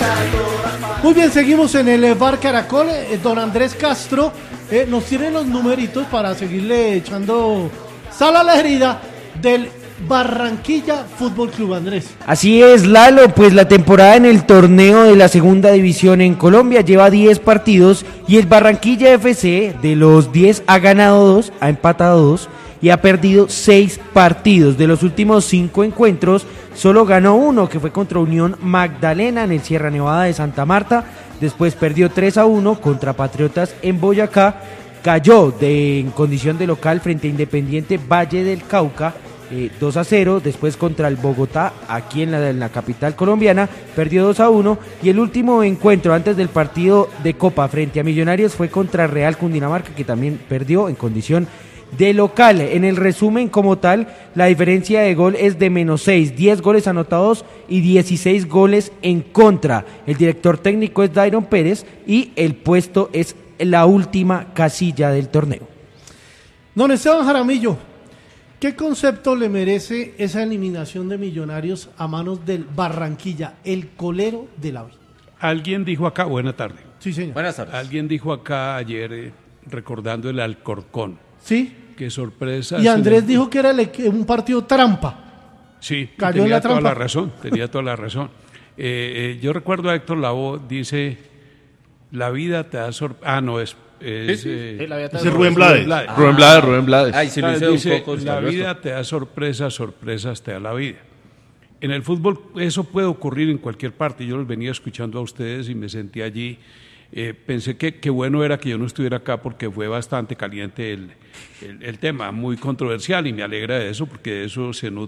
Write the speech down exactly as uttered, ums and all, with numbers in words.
Muy bien, seguimos en el Bar Caracol. Eh, don Andrés Castro eh, nos tiene los numeritos para seguirle echando sal a la herida del Barranquilla Fútbol Club. Andrés. Así es, Lalo, pues la temporada en el torneo de la segunda división en Colombia lleva diez partidos y el Barranquilla F C de los diez ha ganado dos, ha empatado dos y ha perdido seis partidos. De los últimos cinco encuentros solo ganó uno, que fue contra Unión Magdalena en el Sierra Nevada de Santa Marta. Después perdió tres a uno contra Patriotas en Boyacá. Cayó de, en condición de local frente a Independiente Valle del Cauca, eh, dos a cero. Después contra el Bogotá, aquí en la, en la capital colombiana, perdió dos a uno. Y el último encuentro antes del partido de Copa frente a Millonarios fue contra Real Cundinamarca, que también perdió en condición de local. En el resumen como tal, la diferencia de gol es de menos seis, diez goles anotados y dieciséis goles en contra. El director técnico es Dairon Pérez y el puesto es la última casilla del torneo. Don Esteban Jaramillo, ¿qué concepto le merece esa eliminación de Millonarios a manos del Barranquilla, el colero de la vida? Alguien dijo acá, buena tarde. Sí, señor. Buenas tardes. Alguien dijo acá ayer, eh, recordando el Alcorcón. Sí. Qué sorpresa. Y Andrés dijo que era el, un partido trampa. Sí, cayó tenía en la toda trampa. la razón, tenía toda la razón. Eh, eh, yo recuerdo a Héctor Lavoe, dice, la vida te da sorpresa. Ah, no, es... es Sí, sí. eh, Sí, la vida te da Ese es sorpresa. Rubén Blades. Blades. Rubén Blades, Rubén Blades. Ay, si lo hice Dice, un poco. la está vida te da sorpresas, sorpresas te da la vida. En el fútbol eso puede ocurrir en cualquier parte. Yo los venía escuchando a ustedes y me sentí allí. Eh, pensé que, que bueno era que yo no estuviera acá porque fue bastante caliente el, el, el tema, muy controversial, y me alegra de eso porque de eso se nutre